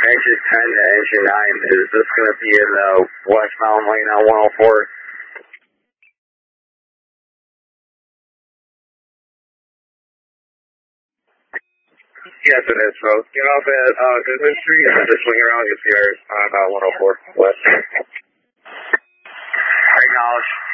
Exit 10 to exit 9. Is this going to be in the westbound lane on 104? Yes, it is, folks. Get off at Goodman Street and just swing around. You'll see ours on 104 west. Acknowledge.